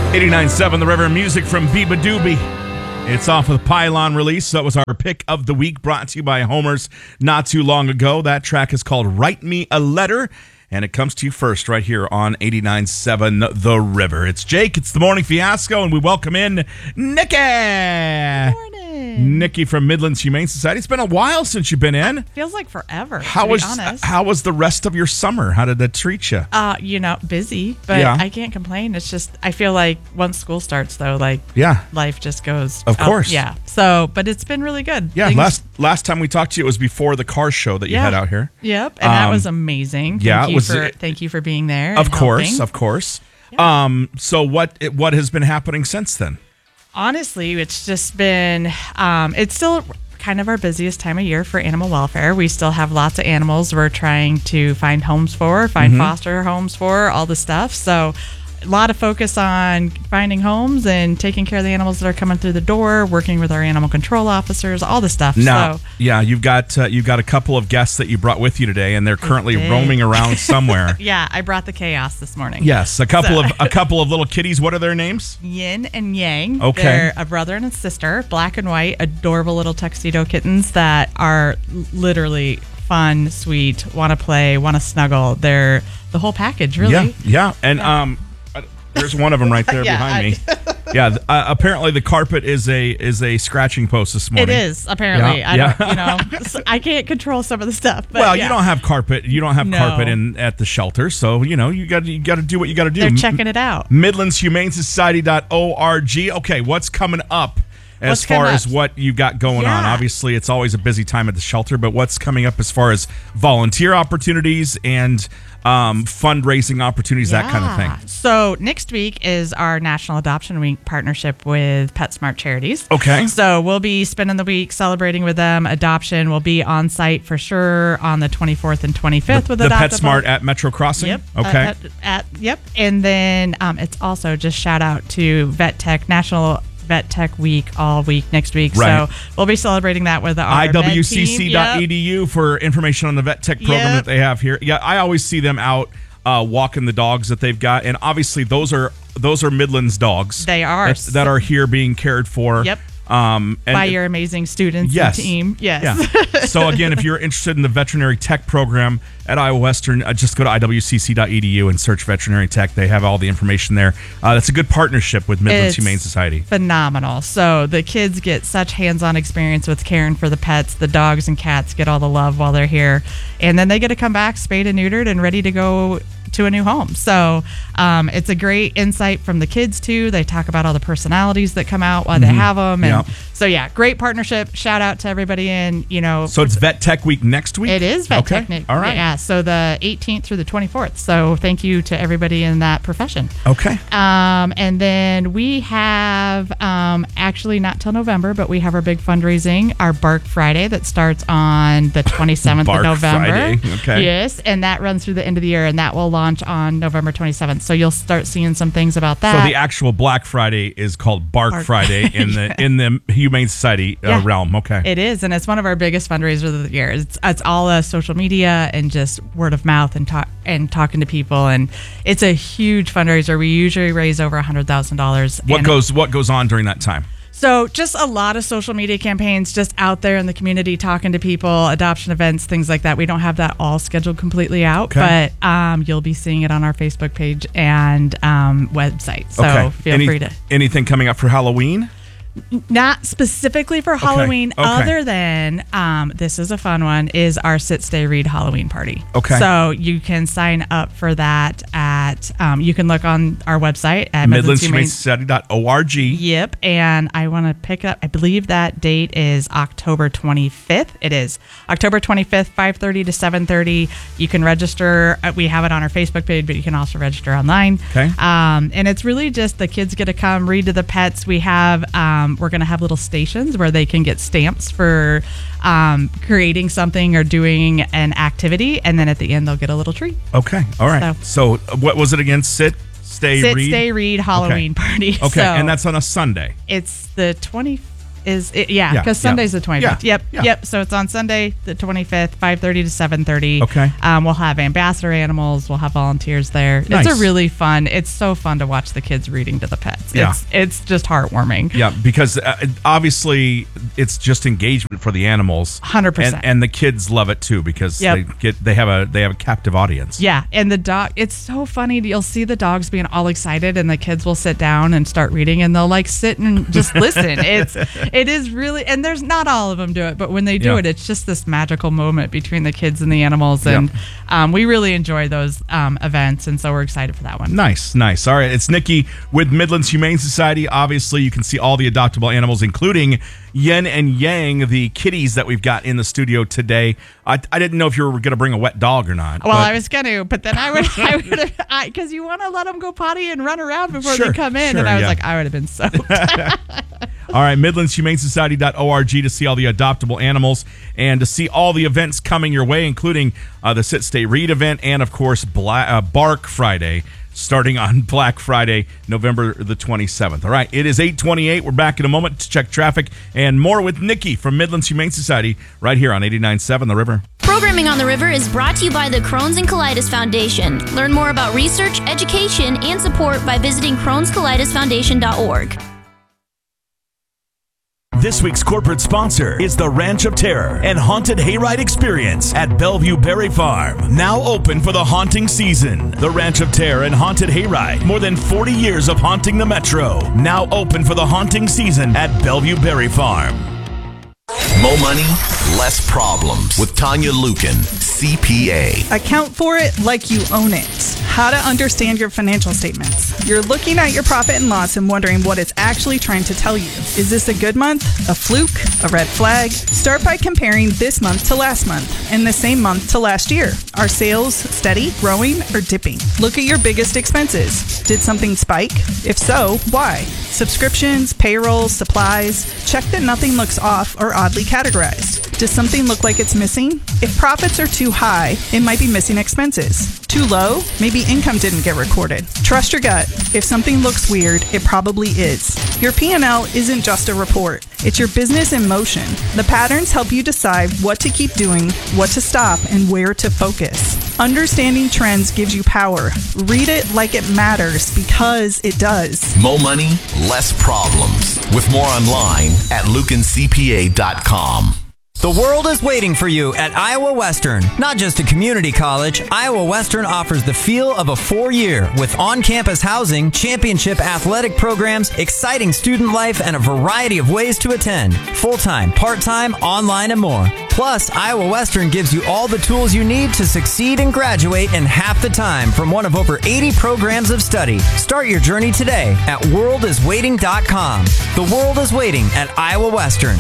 89.7 The River, music from Biba Doobie. It's off of the Pylon release. So that was our pick of the week, brought to you by Homer's not too long ago. That track is called Write Me a Letter, and it comes to you first right here on 89.7 The River. It's Jake, it's the Morning Fiasco, and we welcome in Nikki. Good morning. Nikki from Midlands Humane Society. It's been a while since you've been in. Feels like forever, How to be was honest. How was the rest of your summer? How did that treat you? Busy, but Yeah. I can't complain. It's just, I feel like once school starts, though, Yeah. life just goes. Of course. Yeah. So, but it's been really good. Yeah, Things- last time we talked to you, it was before the car show that you had out here. Yep. And that was amazing. Thank you for being there. Of and course, helping. of course. Yeah. So what has been happening since then? Honestly, it's just been, it's still kind of our busiest time of year for animal welfare. We still have lots of animals we're trying to find homes for, foster homes for, all the stuff. So a lot of focus on finding homes and taking care of the animals that are coming through the door, working with our animal control officers, all the stuff. Now, yeah, you've got a couple of guests that you brought with you today, and they're currently did. roaming around somewhere. Yeah, I brought the chaos this morning. Yes, a couple of little kitties. What are their names? Yin and Yang. Okay. They're a brother and a sister, black and white, adorable little tuxedo kittens that are literally fun, sweet, want to play, want to snuggle. They're the whole package, really. Yeah. And there's one of them right there behind me. Yeah. Apparently, the carpet is a scratching post this morning. It is, apparently. Yeah. I don't, I can't control some of the stuff. But Well, yeah. you don't have carpet. You don't have No. carpet at the shelter, so you got to do what you got to do. They're checking it out. MidlandsHumaneSociety.org. Okay, what's coming up as far as what you've got going on? Yeah. Obviously, it's always a busy time at the shelter, but what's coming up as far as volunteer opportunities and fundraising opportunities, that kind of thing? So next week is our National Adoption Week partnership with PetSmart Charities. Okay. So we'll be spending the week celebrating with them. Adoption will be on site for sure on the 24th and 25th with the Adopt-A-Bone. PetSmart at Metro Crossing? Yep. Okay. Yep. And then it's also just shout out to Vet Tech, National Vet Tech Week all week next week. Right. So we'll be celebrating that with our IWCC.edu for information on the Vet Tech program that they have here. Yeah, I always see them out walking the dogs that they've got, and obviously those are Midlands dogs. They are that are here being cared for. Yep. And by your amazing students and team. Yes. Yeah. So again, if you're interested in the veterinary tech program at Iowa Western, just go to IWCC.edu and search veterinary tech. They have all the information there. That's a good partnership with Midlands Humane Society. Phenomenal. So the kids get such hands-on experience with caring for the pets. The dogs and cats get all the love while they're here. And then they get to come back spayed and neutered and ready to go to a new home. So it's a great insight from the kids too. They talk about all the personalities that come out while they have them. And so yeah, great partnership. Shout out to everybody in, So it's Vet Tech Week next week? It is Vet Tech Week. All right. Yeah. So the 18th through the 24th. So thank you to everybody in that profession. Okay. And then we have actually not till November, but we have our big fundraising, our Bark Friday that starts on the 27th Bark of November. Friday. Okay. Yes, and that runs through the end of the year, and that will launch on November 27th. So you'll start seeing some things about that. So the actual Black Friday is called Bark Friday in the Humane Society realm. Okay. It is, and it's one of our biggest fundraisers of the year. It's all social media and just word of mouth and talking to people, and it's a huge fundraiser. We usually raise over $100,000. What goes on during that time? So just a lot of social media campaigns just out there in the community, talking to people, adoption events, things like that. We don't have that all scheduled completely out, but you'll be seeing it on our Facebook page and website. So feel free to. Anything coming up for Halloween? Not specifically for Halloween, other than this is a fun one, is our Sit, Stay, Read Halloween party. Okay. So you can sign up for that at, you can look on our website at MidlandsHumaneSociety.org. Yep. And I want to pick up, I believe that date is October 25th. It is October 25th, 5:30 to 7:30. You can register. We have it on our Facebook page, but you can also register online. Okay. And it's really just the kids get to come read to the pets. We have, we're going to have little stations where they can get stamps for creating something or doing an activity, and then at the end they'll get a little treat. Okay, all right. So what was it again? Sit, Stay, Read? Stay, Read Halloween party. Okay, and that's on a Sunday. It's the because Sunday's the 25th. Yeah. Yep. So it's on Sunday, the 25th, 5:30 to 7:30. Okay. We'll have ambassador animals. We'll have volunteers there. Nice. It's a really fun. It's so fun to watch the kids reading to the pets. Yeah. It's just heartwarming. Yeah, because obviously it's just engagement for the animals. 100%. And the kids love it too because they have a captive audience. Yeah, and the dog. It's so funny. You'll see the dogs being all excited, and the kids will sit down and start reading, and they'll like sit and just listen. It is really, and there's not all of them do it, but when they do it, it's just this magical moment between the kids and the animals, and we really enjoy those events, and so we're excited for that one. Nice. All right, it's Nikki with Midlands Humane Society. Obviously, you can see all the adoptable animals, including Yin and Yang, the kitties that we've got in the studio today. I didn't know if you were going to bring a wet dog or not. Well, I was going to, but then I would, because you want to let them go potty and run around before they come in, and I was like, I would have been soaked. All right, MidlandsHumaneSociety.org to see all the adoptable animals and to see all the events coming your way, including the Sit, Stay, Read event and, of course, Bark Friday, starting on Black Friday, November the 27th. All right, it is 8:28. We're back in a moment to check traffic and more with Nikki from Midlands Humane Society right here on 89.7 The River. Programming on The River is brought to you by the Crohn's and Colitis Foundation. Learn more about research, education, and support by visiting Crohn'sColitisFoundation.org. This week's corporate sponsor is the Ranch of Terror and Haunted Hayride Experience at Bellevue Berry Farm. Now open for the haunting season. The Ranch of Terror and Haunted Hayride. More than 40 years of haunting the Metro. Now open for the haunting season at Bellevue Berry Farm. More money, less problems with Tanya Lukin, CPA. Account for it like you own it. How to understand your financial statements. You're looking at your profit and loss and wondering what it's actually trying to tell you. Is this a good month? A fluke? A red flag? Start by comparing this month to last month and the same month to last year. Are sales steady, growing, or dipping? Look at your biggest expenses. Did something spike? If so, why? Subscriptions, payroll, supplies. Check that nothing looks off or oddly categorized. Does something look like it's missing? If profits are too high, it might be missing expenses. Too low? Maybe income didn't get recorded. Trust your gut. If something looks weird, it probably is. Your P&L isn't just a report. It's your business in motion. The patterns help you decide what to keep doing, what to stop, and where to focus. Understanding trends gives you power. Read it like it matters because it does. More money, less problems. With more online at lukincpa.com. The world is waiting for you at Iowa Western. Not just a community college, Iowa Western offers the feel of a 4-year with on-campus housing, championship athletic programs, exciting student life, and a variety of ways to attend. Full-time, part-time, online, and more. Plus, Iowa Western gives you all the tools you need to succeed and graduate in half the time from one of over 80 programs of study. Start your journey today at worldiswaiting.com. The world is waiting at Iowa Western.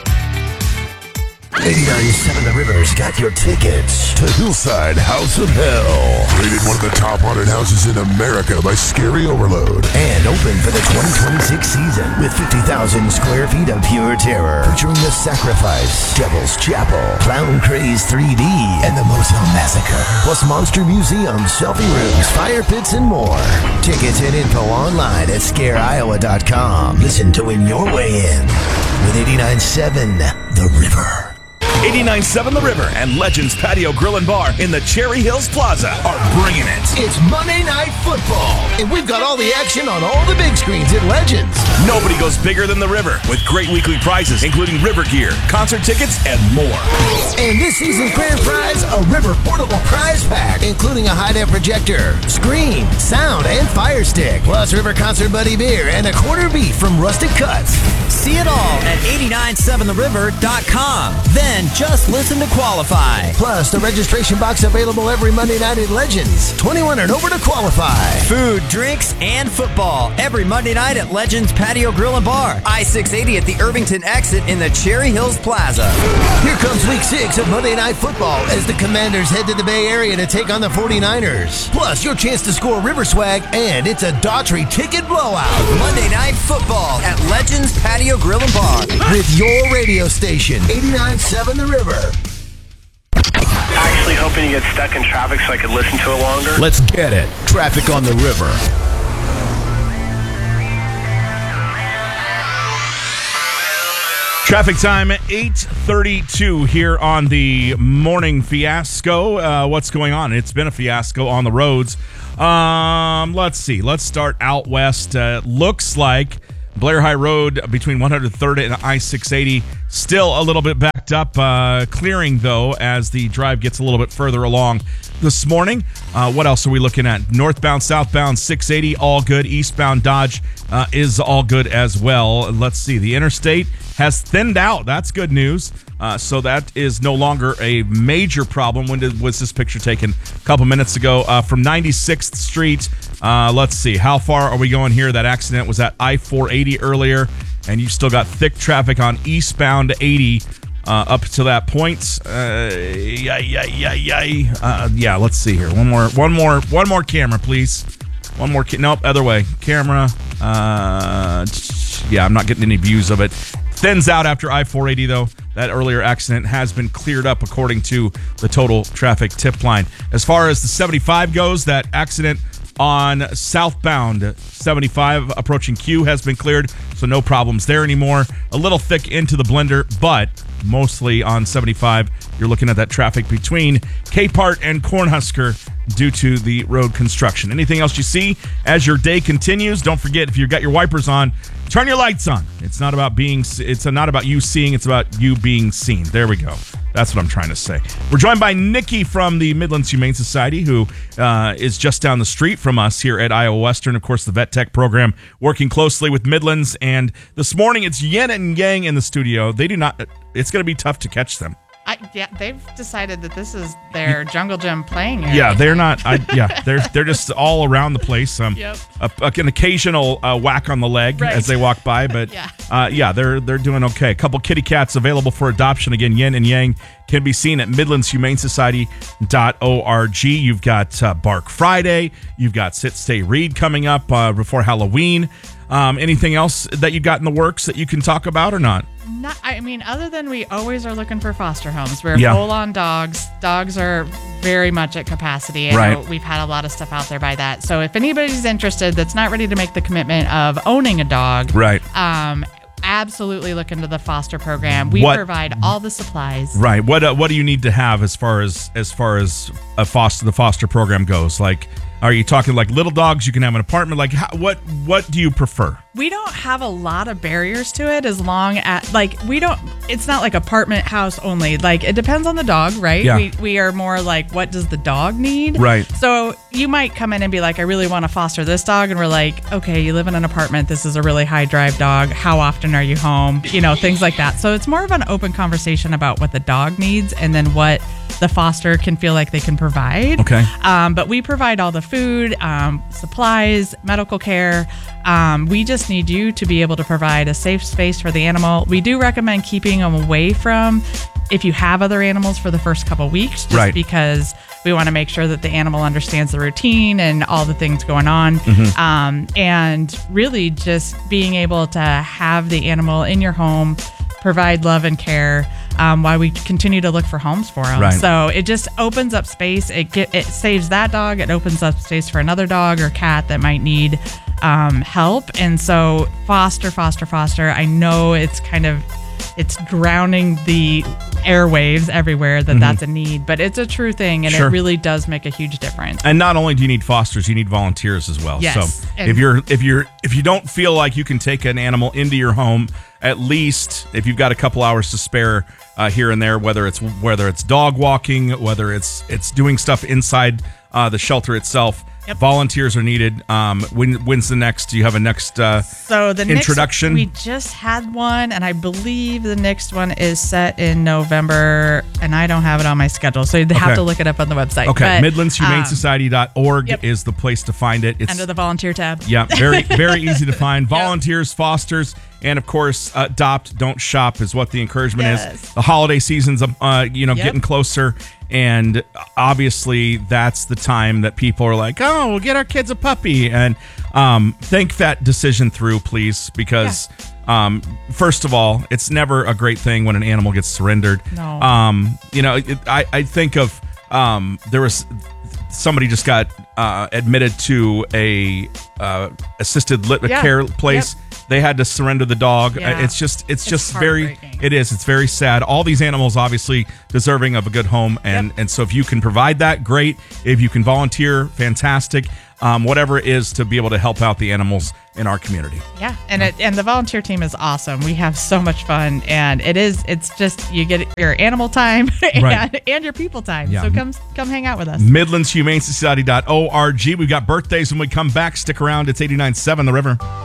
89.7 The River's got your tickets to Hillside House of Hell. Rated one of the top haunted houses in America by Scary Overload. And open for the 2026 season with 50,000 square feet of pure terror. Featuring The Sacrifice, Devil's Chapel, Clown Craze 3D, and the Motel Massacre. Plus Monster Museum, selfie rooms, fire pits, and more. Tickets and info online at scareiowa.com. Listen to win your way in with 89.7 The River. 89.7 The River and Legends Patio Grill and Bar in the Cherry Hills Plaza are bringing it. It's Monday Night Football, and we've got all the action on all the big screens at Legends. Nobody goes bigger than The River with great weekly prizes, including River gear, concert tickets, and more. And this season's grand prize, a River portable prize pack, including a high-def projector, screen, sound, and fire stick, plus River Concert Buddy beer and a quarter beef from Rustic Cuts. See it all at 897theriver.com. Then just listen to qualify. Plus, the registration box available every Monday night at Legends. 21 and over to qualify. Food, drinks, and football every Monday night at Legends Patio Grill and Bar. I-680 at the Irvington exit in the Cherry Hills Plaza. Here comes week 6 of Monday Night Football as the Commanders head to the Bay Area to take on the 49ers. Plus, your chance to score River swag, and it's a Daughtry ticket blowout. Monday Night Football at Legends Patio Grill and Bar. With your radio station, 89.7 The River. Actually hoping to get stuck in traffic so I could listen to it longer. Let's get it. Traffic on the river. Traffic time at 8:32 here on the Morning Fiasco. What's going on? It's been a fiasco on the roads. Let's see. Let's start out west. Looks like Blair High Road between 103rd and I-680 still a little bit backed up. Clearing, though, as the drive gets a little bit further along this morning. What else are we looking at? Northbound, southbound, 680, all good. Eastbound Dodge is all good as well. Let's see. The interstate has thinned out. That's good news. So that is no longer a major problem. When was this picture taken? A couple minutes ago from 96th Street. Let's see. How far are we going here? That accident was at I-480 earlier, and you've still got thick traffic on eastbound 80 up to that point. Yeah, let's see here. One more camera, please. One more. Nope, other way. Camera. Yeah, I'm not getting any views of it. Thins out after I-480, though. That earlier accident has been cleared up according to the total traffic tip line. As far as the 75 goes, that accident on southbound 75 approaching Q has been cleared, so no problems there anymore. A little thick into the blender, but mostly on 75, you're looking at that traffic between Capehart and Cornhusker due to the road construction. Anything else you see as your day continues? Don't forget, if you've got your wipers on, turn your lights on. It's not about you seeing, it's about you being seen. There we go. That's what I'm trying to say. We're joined by Nikki from the Midlands Humane Society, who is just down the street from us here at Iowa Western. Of course, the Vet Tech program, working closely with Midlands. And this morning, it's Yin and Yang in the studio. They do not. It's going to be tough to catch them. Yeah, they've decided that this is their Jungle Gym playing area. Yeah, they're not. They're just all around the place. Yep. An occasional whack on the leg as they walk by, but they're doing okay. A couple kitty cats available for adoption. Again, Yin and Yang can be seen at MidlandsHumaneSociety.org. You've got Bark Friday. You've got Sit, Stay, Read coming up before Halloween. Anything else that you got in the works that you can talk about or not? Other than we always are looking for foster homes. We're full on dogs. Dogs are very much at capacity. I know we've had a lot of stuff out there by that. So if anybody's interested that's not ready to make the commitment of owning a dog, absolutely look into the foster program. We provide all the supplies. Right. What do you need to have as far as the foster program goes? Like, are you talking like little dogs? You can have an apartment. Like, what do you prefer? We don't have a lot of barriers to it, as long as it's not like apartment house only. Like, it depends on the dog, right? Yeah. We are more like, what does the dog need? Right. So you might come in and be like, I really want to foster this dog. And we're like, okay, you live in an apartment. This is a really high drive dog. How often are you home? Things like that. So it's more of an open conversation about what the dog needs and then what the foster can feel like they can provide. Okay. But we provide all the food, supplies, medical care. We just need you to be able to provide a safe space for the animal. We do recommend keeping them away from, if you have other animals, for the first couple weeks, just because we want to make sure that the animal understands the routine and all the things going on. And really just being able to have the animal in your home, provide love and care while we continue to look for homes for them. So it just opens up space. It saves that dog. It opens up space for another dog or cat that might need help. And so foster. I know it's drowning the airwaves everywhere that's a need, but it's a true thing, and it really does make a huge difference. And not only do you need fosters, you need volunteers as well. Yes. So if you don't feel like you can take an animal into your home, at least if you've got a couple hours to spare here and there, whether it's dog walking, whether it's doing stuff inside the shelter itself. Volunteers are needed. When's the next? Do you have a next so the introduction? We just had one, and I believe the next one is set in November, and I don't have it on my schedule, so you'd have to look it up on the website. Okay, MidlandsHumaneSociety.org is the place to find it. It's under the volunteer tab. Yeah, very, very easy to find. Volunteers, fosters, and of course, adopt, don't shop is what the encouragement is. The holiday season's getting closer. And obviously, that's the time that people are like, oh, we'll get our kids a puppy. And think that decision through, please, because first of all, it's never a great thing when an animal gets surrendered. No. I think of there was somebody just got admitted to a assisted Yeah. care place. They had to surrender the dog. Yeah. It's just very, heartbreaking. it's very sad. All these animals obviously deserving of a good home. And so if you can provide that, great. If you can volunteer, fantastic. Whatever it is to be able to help out the animals in our community. Yeah, and the volunteer team is awesome. We have so much fun, and it's just you get your animal time and your people time. Yeah. So come hang out with us. MidlandsHumaneSociety.org. We've got birthdays when we come back. Stick around. It's 89.7 The River.